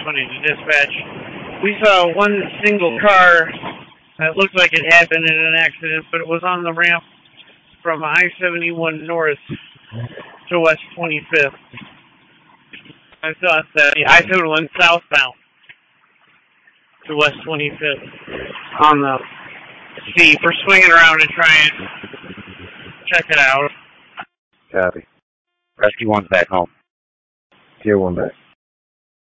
responding to dispatch. We saw one single car that looked like it happened in an accident, but it was on the ramp from I-71 north to West 25th. I thought that the I-71 southbound to West 25th on the steep. We're swinging around and trying to check it out. Copy. Rescue 1's back home. Tier 1 back.